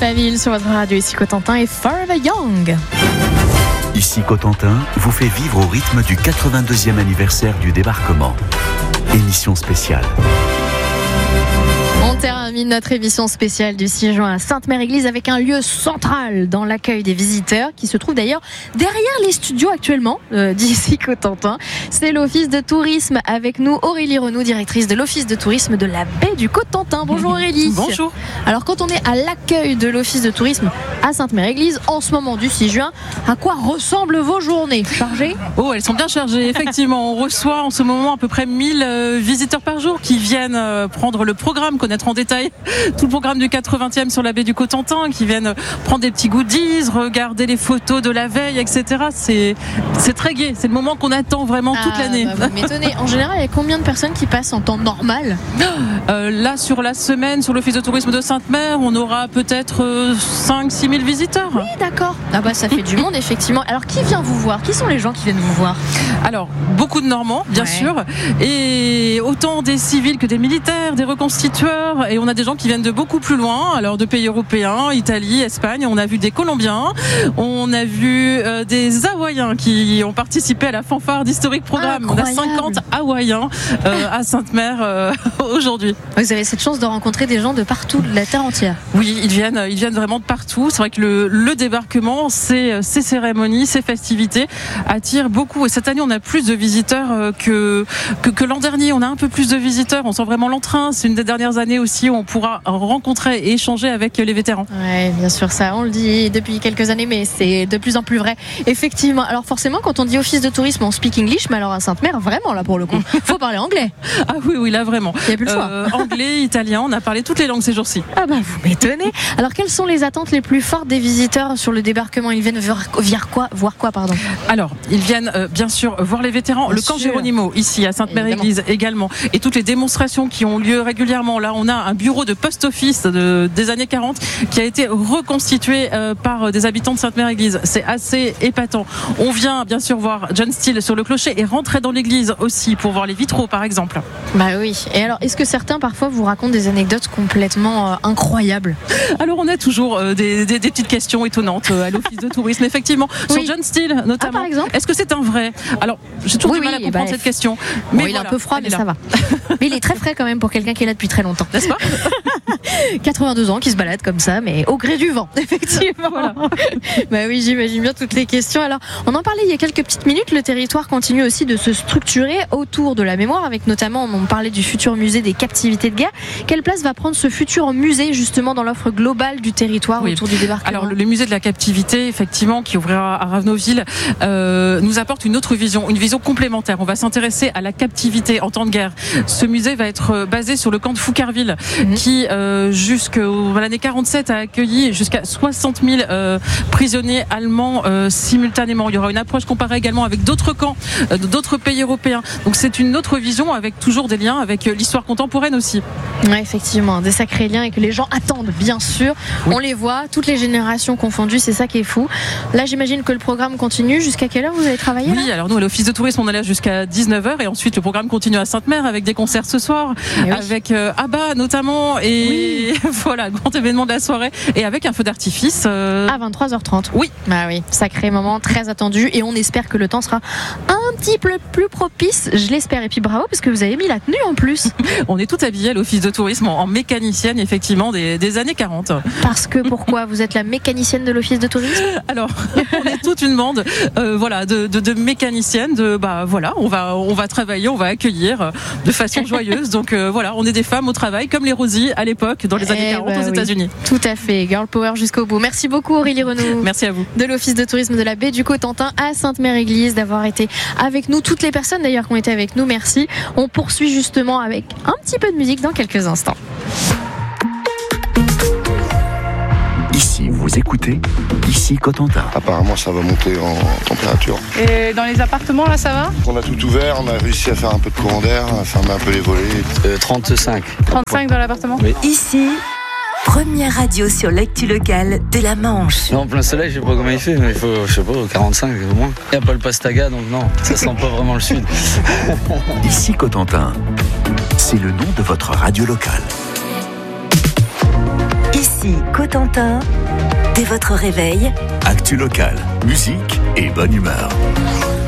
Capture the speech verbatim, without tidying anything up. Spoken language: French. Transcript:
Alphaville sur votre radio, ici Cotentin et Forever Young. Ici Cotentin vous fait vivre au rythme du quatre-vingt-deuxième anniversaire du débarquement. Émission spéciale. On termine notre émission spéciale du six juin à Sainte-Mère-Église avec un lieu central dans l'accueil des visiteurs qui se trouve d'ailleurs derrière les studios actuellement euh, d'ici Cotentin. C'est l'Office de tourisme avec nous, Aurélie Renaud, directrice de l'Office de tourisme de la baie du Cotentin. Bonjour Aurélie. Bonjour. Alors quand on est à l'accueil de l'Office de tourisme à Sainte-Mère-Église en ce moment du six juin, à quoi ressemblent vos journées? Chargées? Oh, elles sont bien chargées, effectivement. On reçoit en ce moment à peu près mille euh, visiteurs par jour qui viennent euh, prendre le programme, connaître en détail tout le programme du quatre-vingtième sur la baie du Cotentin, qui viennent prendre des petits goodies, regarder les photos de la veille, et cetera. C'est, c'est très gai, c'est le moment qu'on attend vraiment toute ah, l'année. Bah, vous m'étonnez. En général, il y a combien de personnes qui passent en temps normal? euh, Là, sur la semaine, sur l'Office de tourisme de Sainte-Mère, on aura peut-être euh, cinq à six mille visiteurs. Oui, d'accord. Ah bah, ça fait du monde, effectivement. Alors, qui vient vous voir? Qui sont les gens qui viennent vous voir? Alors, beaucoup de Normands, bien ouais. sûr, et autant des civils que des militaires, des reconstitueurs, et on a des gens qui viennent de beaucoup plus loin, alors de pays européens, Italie, Espagne. On a vu des Colombiens, on a vu euh, des Hawaïens qui ont participé à la fanfare d'Historique Programme. Incroyable. On a cinquante Hawaïens euh, à Sainte-Mère euh, aujourd'hui. Vous avez cette chance de rencontrer des gens de partout, de la terre entière. Oui, ils viennent, ils viennent vraiment de partout. C'est vrai que le, le débarquement, ces, ces cérémonies, ces festivités attirent beaucoup. Et cette année, on a plus de visiteurs que, que, que l'an dernier. On a un peu plus de visiteurs. On sent vraiment l'entrain. C'est une des dernières années aussi où on pourra rencontrer et échanger avec les vétérans. Oui, bien sûr, ça, on le dit depuis quelques années, mais c'est de plus en plus vrai. Effectivement. Alors forcément, quand on dit Office de tourisme, on speak English, mais alors à Sainte-Mère, vraiment là pour le coup, faut parler anglais. Ah oui, oui, là vraiment. Il n'y a plus le choix. Euh, anglais, italien, on a parlé toutes les langues ces jours-ci. Ah bah vous m'étonnez. Alors quelles sont les attentes les plus fortes des visiteurs sur le débarquement? Ils viennent voir, voir quoi, voir quoi pardon Alors, ils viennent euh, bien sûr voir les vétérans, bien le camp sûr. Géronimo ici à Sainte-Mère-Église également, et toutes les démonstrations qui ont lieu régulièrement. Là, on a un bureau de post-office de, des années quarante qui a été reconstitué euh, par des habitants de Sainte-Mère-Église. C'est assez épatant. On vient bien sûr voir John Steele sur le clocher et rentrer dans l'église aussi pour voir les vitraux par exemple. Bah oui. Et alors, est-ce que certains parfois vous racontent des anecdotes complètement euh, incroyables? Alors on a toujours euh, des, des, des petites questions étonnantes euh, à l'Office de tourisme, effectivement. Oui. Sur John Steele notamment. Ah, par exemple. Est-ce que c'est un vrai? Alors j'ai toujours Oui, du mal oui, à comprendre bah, cette question. Mais Mais il voilà, est un peu froid, elle mais est là. ça va. Mais il est très frais quand même pour quelqu'un qui est là depuis très longtemps. N'est-ce pas? quatre-vingt-deux ans qui se balade comme ça, mais au gré du vent, effectivement. Voilà. Bah oui, j'imagine bien toutes les questions. Alors, on en parlait il y a quelques petites minutes. Le territoire continue aussi de se structurer autour de la mémoire, avec notamment, on parlait du futur musée des captivités de guerre. Quelle place va prendre ce futur musée justement dans l'offre globale du territoire Oui. autour du débarquement? Alors le, le musée de la captivité, effectivement, qui ouvrira à Ravenoville, euh, nous apporte une autre vision, une vision complémentaire. On va s'intéresser à la captivité en temps de guerre. Ce musée va être basé sur le camp de Foucarville, mmh. qui euh, jusqu'à l'année quarante-sept a accueilli jusqu'à soixante mille euh, prisonniers allemands euh, simultanément. Il y aura une approche comparée également avec d'autres camps, euh, d'autres pays européens. Donc c'est une autre vision avec toujours des liens avec l'histoire contemporaine aussi. Ouais, effectivement, des sacrés liens et que les gens attendent, bien sûr. Oui. On les voit, toutes les générations confondues, c'est ça qui est fou. Là, j'imagine que le programme continue. Jusqu'à quelle heure vous allez travailler? Oui, alors nous, à l'Office de tourisme, on allait jusqu'à dix-neuf heures et ensuite le programme continue à Sainte-Mère avec des concerts ce soir, oui. avec euh, ABBA notamment, et oui. voilà, grand événement de la soirée, et avec un feu d'artifice. Euh... À vingt-trois heures trente. Oui. Bah oui, sacré moment, très attendu, et on espère que le temps sera un petit peu plus propice, je l'espère. Et puis bravo, parce que vous avez mis la tenue en plus. On est tout habillés à l'Office de tourisme en mécanicienne, effectivement, des, des années quarante. Parce que pourquoi? Vous êtes la mécanicienne de l'Office de tourisme? Alors, on est toute une bande euh, voilà, de, de, de mécaniciennes, de, bah, voilà, on va, on va travailler, on va accueillir de façon joyeuse. Donc euh, voilà, on est des femmes au travail, comme les Rosy à l'époque, dans les années quarante bah aux oui. États-Unis. Tout à fait, girl power jusqu'au bout. Merci beaucoup Aurélie Renaud. Merci à vous. De l'Office de tourisme de la baie du Cotentin à Sainte-Mère-Église, d'avoir été avec nous, toutes les personnes d'ailleurs qui ont été avec nous, merci. On poursuit justement avec un petit peu de musique dans quelques instants. Ici, vous écoutez, ici Cotentin. Apparemment, ça va monter en température. Et dans les appartements, là, ça va? On a tout ouvert, on a réussi à faire un peu de courant d'air, à fermer un peu les volets. Euh, trente-cinq. trente-cinq dans l'appartement? Oui. Ici, première radio sur l'actu locale de la Manche. Non, en plein soleil, je sais pas comment il fait, mais il faut, je sais pas, quarante-cinq au moins. Il n'y a pas le Pastaga, donc non, ça sent pas vraiment le sud. Ici Cotentin, c'est le nom de votre radio locale. Ici, Ici Cotentin. Dès votre réveil, Actu locale, musique et bonne humeur.